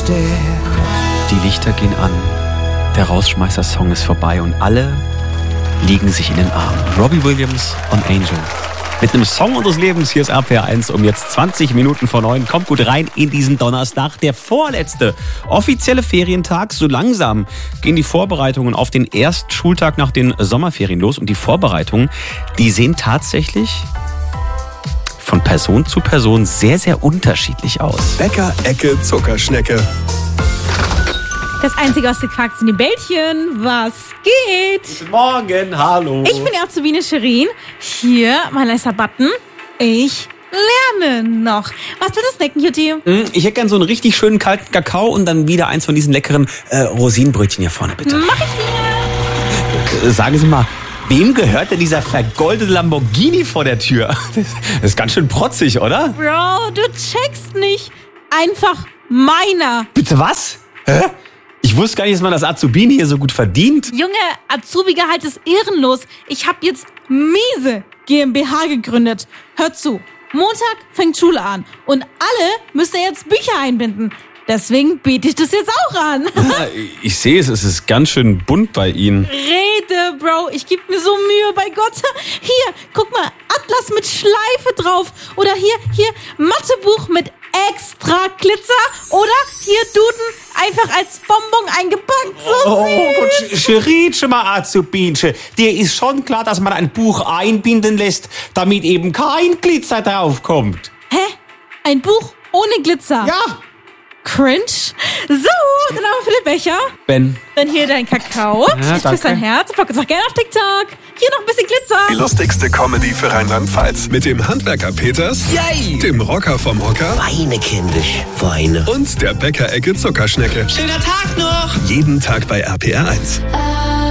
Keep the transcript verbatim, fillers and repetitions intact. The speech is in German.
Die Lichter gehen an, der Rausschmeißer-Song ist vorbei und alle liegen sich in den Armen. Robbie Williams und Angel. Mit einem Song unseres Lebens, hier ist R P R eins um jetzt zwanzig Minuten vor neun. Kommt gut rein in diesen Donnerstag, der vorletzte offizielle Ferientag. So langsam gehen die Vorbereitungen auf den ersten Schultag nach den Sommerferien los. Und die Vorbereitungen, die sehen tatsächlich von Person zu Person sehr, sehr unterschiedlich aus. Bäcker Ecke Zuckerschnecke. Das Einzige, was du quakst, sind die Bällchen. Was geht? Guten Morgen, hallo. Ich bin die Azubine Shirin. Hier, mein letzter Button. Ich lerne noch. Was willst du snacken, Jutti? Ich hätte gern so einen richtig schönen kalten Kakao und dann wieder eins von diesen leckeren äh, Rosinenbrötchen hier vorne, bitte. Mach ich dir. Äh, sagen Sie mal, wem gehört denn dieser vergoldete Lamborghini vor der Tür? Das ist ganz schön protzig, oder? Bro, du checkst nicht. Einfach meiner. Bitte was? Hä? Ich wusste gar nicht, dass man das Azubine hier so gut verdient. Junge, Azubi-Gehalt ist ehrenlos. Ich habe jetzt Miese GmbH gegründet. Hör zu, Montag fängt Schule an und alle müssen jetzt Bücher einbinden. Deswegen biete ich das jetzt auch an. Ich sehe es, es ist ganz schön bunt bei Ihnen. Rede, Bro, ich gebe mir so Mühe bei Gott. Hier, guck mal, Atlas mit Schleife drauf. Oder hier, hier, Mathebuch mit extra Glitzer. Oder hier, Duden, einfach als Bonbon eingepackt. So Oh, süß. Gott, Scheritsch mal Azubinche. Dir ist schon klar, dass man ein Buch einbinden lässt, damit eben kein Glitzer draufkommt. Hä? Ein Buch ohne Glitzer? Ja. Cringe. So, dann haben wir für den Becher. Ben. Dann hier dein Kakao. Ja, Ich küsse dein Herz. Folgt uns auch gerne auf TikTok. Hier noch ein bisschen Glitzer. Die lustigste Comedy für Rheinland-Pfalz. Mit dem Handwerker Peters, Yay! dem Rocker vom Hocker Weine, kindisch, weine. und der Bäcker Ecke Zuckerschnecke. Schöner Tag noch! Jeden Tag bei R P R eins. I